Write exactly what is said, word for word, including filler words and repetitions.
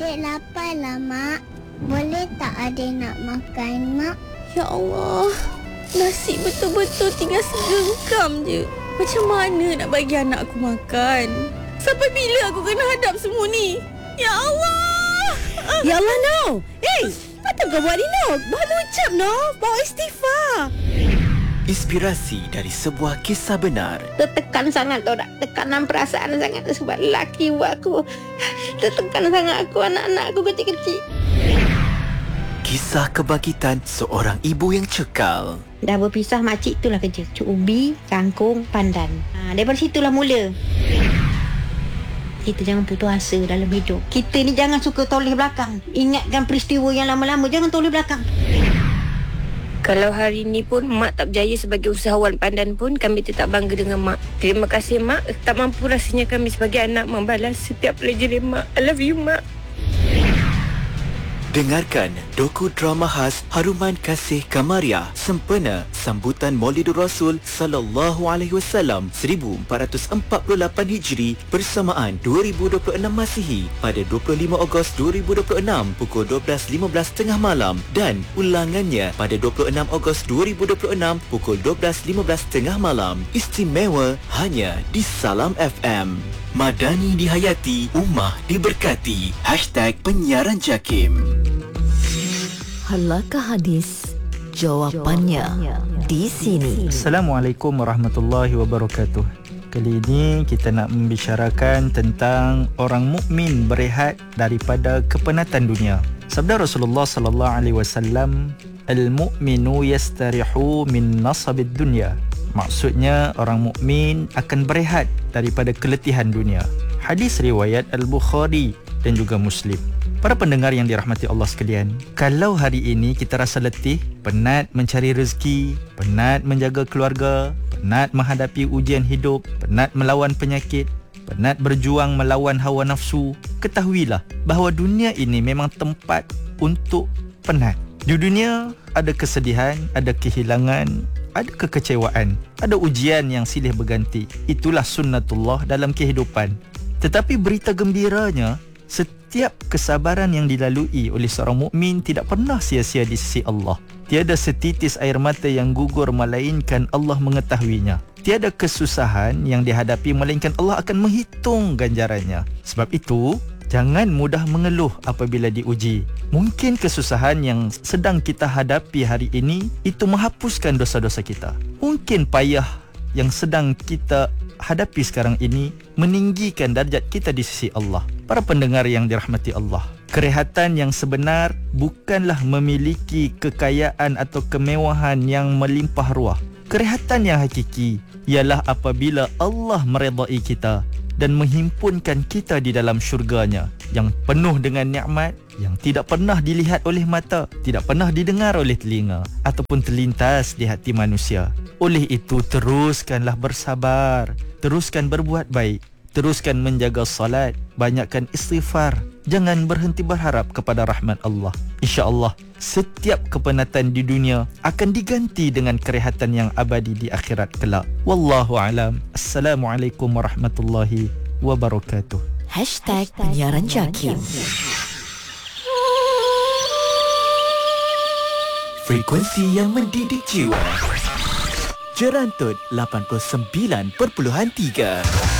Adik lapar lah, Mak. Boleh tak adik nak makan, Mak? Ya Allah, nasi betul-betul tinggal segenggam je. Macam mana nak bagi anak aku makan? Sampai bila aku kena hadap semua ni? Ya Allah! Ya Allah, no. Eh, apa kau buat ni, no? Baru ucap, no? Bawa istighfar. Inspirasi dari sebuah kisah benar. Tertekan sangat tau tak? Tekanan perasaan sangat sebab lelaki buat aku. Tertekan sangat aku, anak-anak aku kecil-kecil. Kisah kebangkitan seorang ibu yang cekal. Dah berpisah, makcik itulah kerja. Cuk ubi, kangkung, pandan. Ha, daripada situlah mula. Kita jangan putus asa dalam hidup. Kita ni jangan suka toleh belakang. Ingatkan peristiwa yang lama-lama, jangan toleh belakang. Kalau hari ni pun Mak tak berjaya sebagai usahawan pandan pun, kami tetap bangga dengan Mak. Terima kasih Mak. Tak mampu rasanya kami sebagai anak membalas setiap pelajaran Mak. I love you Mak. Dengarkan doku drama khas Haruman Kasih Kamariah sempena sambutan Maulidur Rasul sallallahu alaihi wasallam seribu empat ratus empat puluh lapan Hijri bersamaan dua ribu dua puluh enam Masihi pada dua puluh lima Ogos dua ribu dua puluh enam pukul dua belas lima belas tengah malam dan ulangannya pada dua puluh enam Ogos dua ribu dua puluh enam pukul dua belas lima belas tengah malam. Istimewa hanya di Salam F M. Madani dihayati, Ummah diberkati. Hashtag Penyiaran Jakim. Halakah hadis? Jawapannya di sini. Assalamualaikum warahmatullahi wabarakatuh. Kali ini kita nak membicarakan tentang orang mukmin berehat daripada kepenatan dunia. Sabda Rasulullah sallallahu alaihi wasallam, "Al-mu'minu yastarihu min nasabid dunya." Maksudnya orang mukmin akan berehat daripada keletihan dunia. Hadis riwayat Al-Bukhari dan juga Muslim. Para pendengar yang dirahmati Allah sekalian, kalau hari ini kita rasa letih, penat mencari rezeki, penat menjaga keluarga, penat menghadapi ujian hidup, penat melawan penyakit, penat berjuang melawan hawa nafsu, ketahuilah bahawa dunia ini memang tempat untuk penat. Di dunia ada kesedihan, ada kehilangan, ada kekecewaan, ada ujian yang silih berganti. Itulah sunnatullah dalam kehidupan. Tetapi berita gembiranya, setiap kesabaran yang dilalui oleh seorang mukmin tidak pernah sia-sia di sisi Allah. Tiada setitis air mata yang gugur melainkan Allah mengetahuinya. Tiada kesusahan yang dihadapi melainkan Allah akan menghitung ganjarannya. Sebab itu, jangan mudah mengeluh apabila diuji. Mungkin kesusahan yang sedang kita hadapi hari ini itu menghapuskan dosa-dosa kita. Mungkin payah yang sedang kita hadapi sekarang ini meninggikan darjat kita di sisi Allah. Para pendengar yang dirahmati Allah, kerehatan yang sebenar bukanlah memiliki kekayaan atau kemewahan yang melimpah ruah. Kerehatan yang hakiki ialah apabila Allah meredai kita dan menghimpunkan kita di dalam syurganya yang penuh dengan nikmat yang tidak pernah dilihat oleh mata, tidak pernah didengar oleh telinga ataupun terlintas di hati manusia. Oleh itu, teruskanlah bersabar, teruskan berbuat baik, teruskan menjaga salat, banyakkan istighfar, jangan berhenti berharap kepada rahmat Allah. InsyaAllah, setiap kepenatan di dunia akan diganti dengan kerehatan yang abadi di akhirat kelak. Wallahu alam. Assalamualaikum warahmatullahi wabarakatuh. Hashtag Penyiaran Jakim. Frekuensi yang mendidik jiwa. Jerantut lapan puluh sembilan perpuluhan tiga.